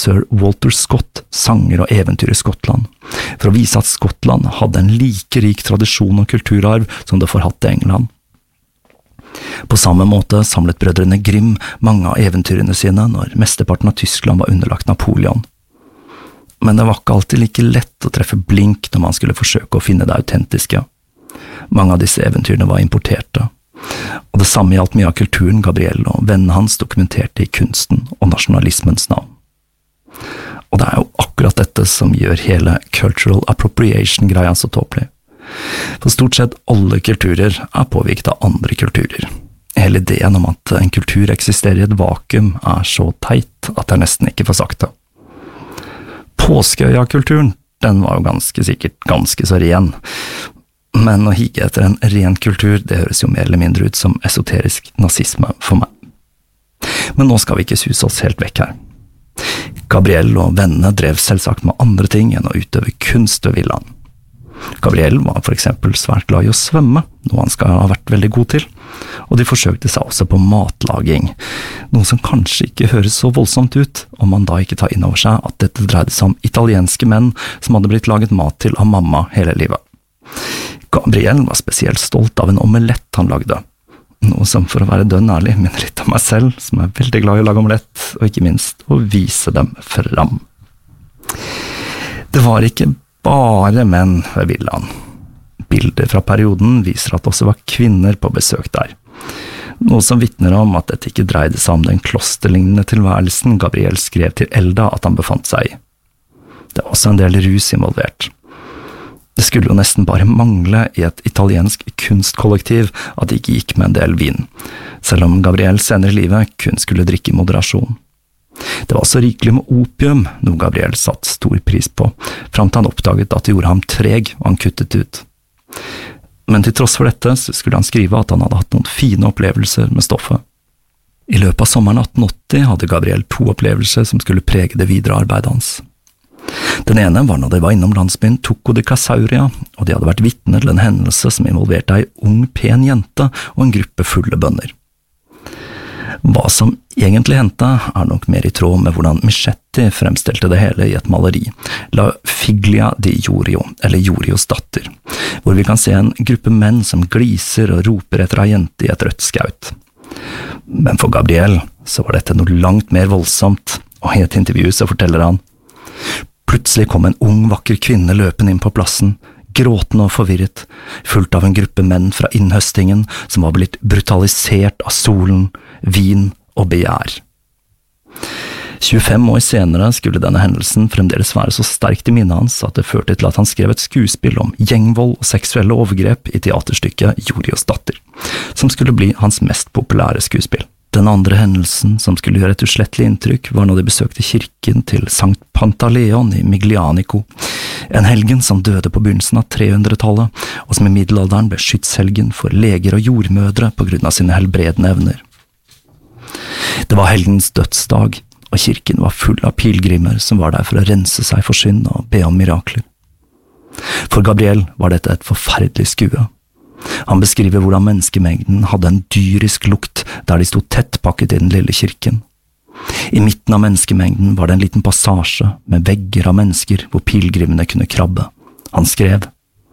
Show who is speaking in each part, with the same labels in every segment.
Speaker 1: Sir Walter Scott sanger og eventyr i Skottland, for å vise at Skottland hadde en like rik tradisjon og kulturarv som det forhatte England. På samme måte samlet brødrene Grimm mange av eventyrene sine når mesteparten av Tyskland var underlagt Napoleon. Men det var ikke alltid like lett å treffe blink når man skulle forsøke å finne det autentiske. Mange av disse eventyrene var importerte, og det samme gjaldt mye av kulturen Gabriel og vennene hans dokumenterte i kunsten og nasjonalismens navn. Og det jo akkurat dette som gjør hele cultural appropriation-greia så tåpelig. For stort sett alle kulturer påvirket av andre kulturer. Hele ideen om at en kultur eksisterer i et vakuum så teit at det nesten ikke får sagt det. Påskeøya-kulturen, den var jo ganske sikkert ganske så ren, men å hige etter en ren kultur, det høres jo mer eller mindre ut som esoterisk nazisme for meg. Men nå skal vi ikke suse oss helt vekk her. Gabriel og vennene drev selvsagt med andre ting enn å utøve kunst ved villaen. Gabriel var for eksempel svært glad i å svømme, noe han skal ha vært veldig god til, og de forsøkte seg også på matlaging, noe som kanskje ikke høres så voldsomt ut, om man da ikke tar inn over seg at dette dreide seg om italienske menn som hadde blitt laget mat til av mamma hele livet. Gabriel var spesielt stolt av en omelett han lagde, noe som for å være dønn ærlig minner litt om meg selv, som veldig glad i å lage omelett, og ikke minst å vise dem fram. Det var ikke bare menn ved villaen. Bilder fra perioden viser at det også var kvinner på besøk der, noe som vitner om at dette ikke dreide seg om den klosterlignende tilværelsen Gabriel skrev til Elda at han befant seg i. Det var også en del rus involvert. Det skulle jo nesten bare mangle i et italiensk kunstkollektiv at det ikke gikk med en del vin, selv om Gabriel senere i livet kun skulle drikke i moderasjon. Det var også rikelig med opium, noe Gabriel satt stor pris på, frem til han oppdaget at det gjorde ham treg, og han kuttet ut. Men til tross for dette så skulle han skrive at han hadde hatt noen fine opplevelser med stoffet. I løpet av sommeren 1880 hadde Gabriel 2 opplevelser som skulle prege det videre arbeidet hans. Den ene var når de var innom landsbyen Tocco di Casauria, og de hadde vært vitne til en hendelse som involverte en ung, pen jente og en gruppe fulle bønder. Hva som egentlig hendte nok mer i tråd med hvordan Michetti fremstelte det hele i et maleri, La Figlia di Jorio, eller Jorios datter, hvor vi kan se en gruppe menn som gliser og roper etter ei jente i et rødt skaut. Men for Gabriel så var dette noe langt mer voldsomt, og i et intervju så forteller han: Plutselig kom en ung, vakker kvinne løpende inn på plassen, gråtende og forvirret, fulgt av en gruppe menn fra innhøstingen som var blitt brutalisert av solen, vin og begjær. 25 år senere skulle denne hendelsen fremdeles være så sterkt i minnet hans at det førte til at han skrev et skuespill om gjengvold og seksuelle overgrep i teaterstykket Jorios datter, som skulle bli hans mest populære skuespill. Den andre hendelsen som skulle gjøre et uslettelig inntrykk var når de besøkte kirken til Sankt Pantaleon i Miglianico, en helgen som døde på begynnelsen av 300-tallet, og som i middelalderen ble skytshelgen for leger og jordmødre på grunn av sine helbredende evner. Det var helgens dødsdag, og kirken var full av pilgrimer som var der for å rense seg for synd og be om mirakler. For Gabriel var dette et forferdelig skue. Han beskriver hvordan menneskemengden hadde en dyrisk lukt der de sto tett pakket i den lille kirken. I midten av menneskemengden var det en liten passasje med vegger av mennesker hvor pilgrimene kunne krabbe. Han skrev: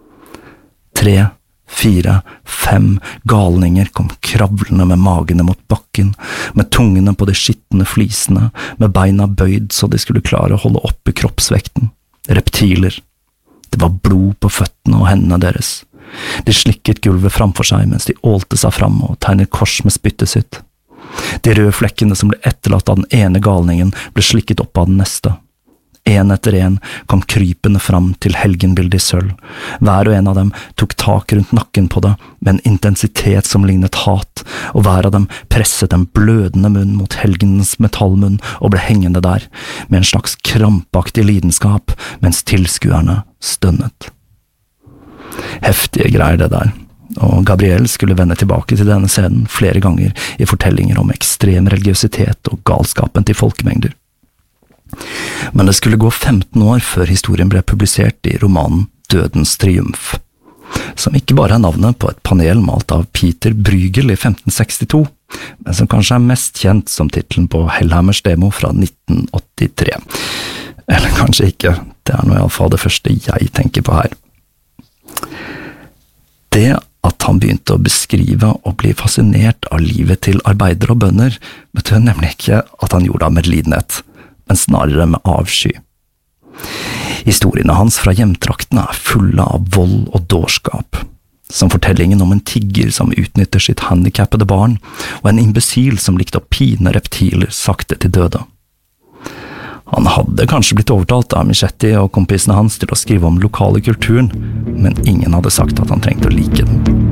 Speaker 1: 3, 4, 5 galninger kom kravlende med magene mot bakken, med tungene på de skittende flisene, med beina bøyd så de skulle klare å holde oppe kroppsvekten. Reptiler. Det var blod på føttene og hendene deres. De slikket gulvet framfor seg mens de ålte seg fram og tegnet kors med spyttet sitt. De røde flekkene som ble etterlatt av den ene galningen ble slikket opp av den neste. En etter en kom krypende fram til helgenbildet i sølv. Hver og en av dem tok tak rundt nakken på det med en intensitet som lignet hat, og hver av dem presset en blødende munn mot helgenens metallmunn og ble hengende der, med en slags krampaktig lidenskap, mens tilskuerne stønnet. Heftige greier det der, og Gabriel skulle vende tilbake til denne scenen flere ganger i fortellinger om ekstrem religiøsitet og galskapen til folkemengder. Men det skulle gå 15 år før historien ble publisert i romanen Dødens triumf, som ikke bare navnet på et panel malt av Peter Bruegel i 1562, men som kanskje mest kjent som titelen på Hellhammers demo fra 1983, Kanskje ikke, det nå I alle fall det første jeg tenker på her. Det at han begynte å beskrive og bli fascinert av livet til arbeidere og bønder, betød nemlig ikke at han gjorde det av medlidenhet, men snarere med avsky. Historiene hans fra hjemtraktene fulle av vold og dårskap, som fortellingen om en tigger som utnytter sitt handikappede barn, og en imbesil som likte å pine reptiler sakte til døde. Han hadde kanskje blitt overtalt av Michetti og kompisene hans til å skrive om lokale kulturen, men ingen hadde sagt at han trengte å like den.